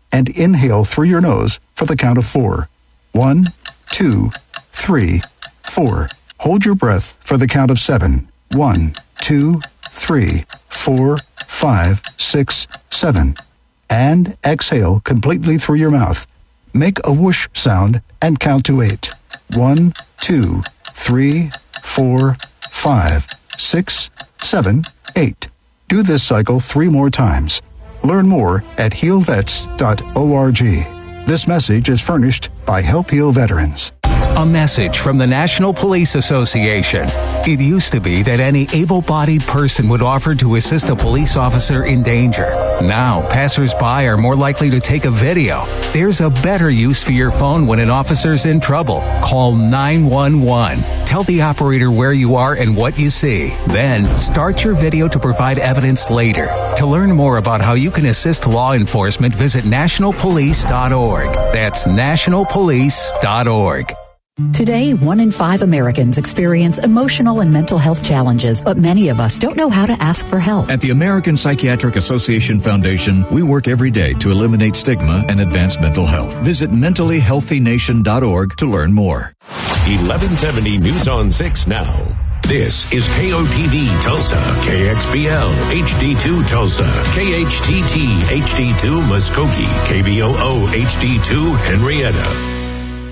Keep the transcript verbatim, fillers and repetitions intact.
and inhale through your nose for the count of four. One, two, three, four. Hold your breath for the count of seven. One, two, three, four, five, six, seven. And exhale completely through your mouth. Make a whoosh sound and count to eight. One, two, three, four, five, six, seven, eight. Do this cycle three more times. Learn more at heal vets dot org. This message is furnished by Help Heal Veterans. A message from the National Police Association. It used to be that any able-bodied person would offer to assist a police officer in danger. Now, passers-by are more likely to take a video. There's a better use for your phone when an officer's in trouble. Call nine one one. Tell the operator where you are and what you see. Then, start your video to provide evidence later. To learn more about how you can assist law enforcement, visit national police dot org. That's national police dot org. Today, one in five Americans experience emotional and mental health challenges, but many of us don't know how to ask for help. At the American Psychiatric Association Foundation, we work every day to eliminate stigma and advance mental health. Visit mentally healthy nation dot org to learn more. eleven seventy News on six now. This is K O T V Tulsa, K X B L, H D two Tulsa, K H T T, H D two Muskogee, K V O O, H D two Henrietta.